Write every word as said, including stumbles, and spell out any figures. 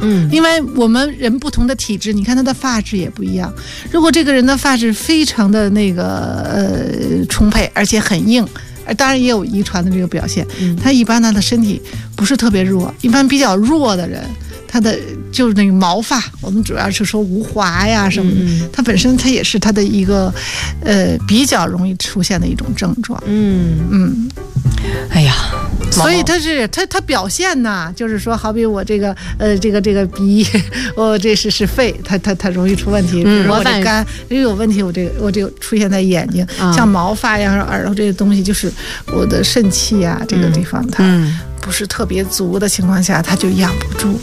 嗯， 因为我们人不同的体质，你看他的发质也不一样。如果这个人的发质非常的那个呃充沛，而且很硬，当然也有遗传的这个表现， 嗯， 他一般他的身体不是特别弱，一般比较弱的人，他的就是那个毛发，我们主要是说无华呀什么的， 嗯， 它本身它也是它的一个呃比较容易出现的一种症状。 嗯嗯， 哎呀， 所以它是它它表现呢，就是说，好比我这个呃这个这个鼻，我这是是肺，它它它容易出问题。 嗯， 我这肝又有问题，我这个我这个出现在眼睛， 啊、 像毛发呀、耳朵这些东西，就是我的肾气呀这个地方它。 嗯。 不是特别足的情况下，它就养不住。